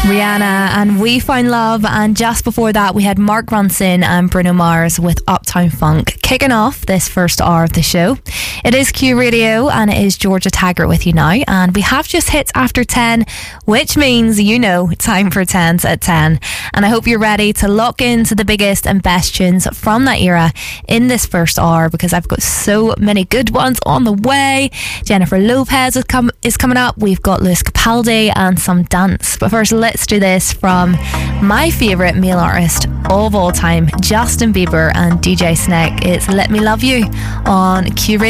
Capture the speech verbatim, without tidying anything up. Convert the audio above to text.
Rihanna and We Found Love, and just before that we had Mark Ronson and Bruno Mars with Uptown Funk, kicking off this first hour of the show. It is Q Radio and it is Georgia Taggart with you now, and we have just hit after ten, which means, you know, time for tens at ten, and I hope you're ready to lock into the biggest and best tunes from that era in this first hour, because I've got so many good ones on the way. Jennifer Lopez is, com- is coming up, we've got Lewis Capaldi and some dance, but first let's do this from my favourite male artist of all time, Justin Bieber and D J Snake. It's Let Me Love You on Q Radio.